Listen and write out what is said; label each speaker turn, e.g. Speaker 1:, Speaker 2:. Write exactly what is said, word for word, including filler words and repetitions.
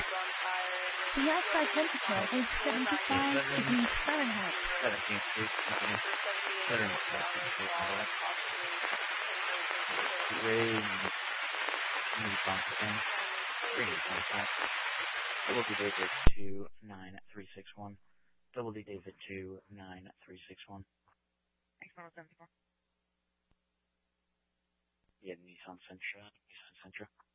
Speaker 1: The outside temperature is seventy-five degrees Fahrenheit.
Speaker 2: seventeen degrees Fahrenheit. Rain. New confidence. Rain contact. Double D David two nine three six one. Double D David two nine three six one.
Speaker 3: Thanks, Model seventy-four.
Speaker 2: Yeah, Nissan Sentra. Nissan Sentra.